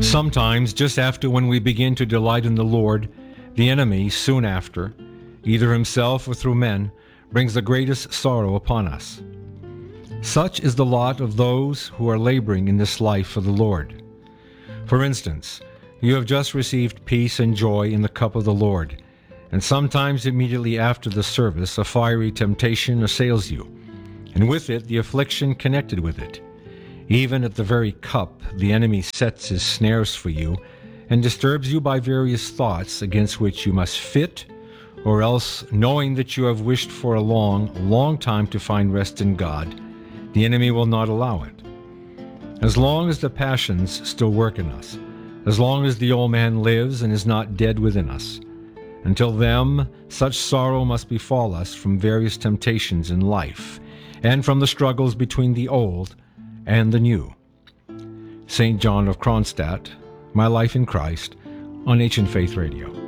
Sometimes, just after when we begin to delight in the Lord, the enemy, soon after, either himself or through men, brings the greatest sorrow upon us. Such is the lot of those who are laboring in this life for the Lord. For instance, you have just received peace and joy in the cup of the Lord, and sometimes immediately after the service a fiery temptation assails you, and with it the affliction connected with it. Even at the very cup the enemy sets his snares for you, and disturbs you by various thoughts against which you must fit, or else, knowing that you have wished for a long time to find rest in God, the enemy will not allow it. As long as the passions still work in us, as long as the old man lives and is not dead within us, until then, such sorrow must befall us from various temptations in life, and from the struggles between the old and the new. St. John of Kronstadt, My Life in Christ, on Ancient Faith Radio.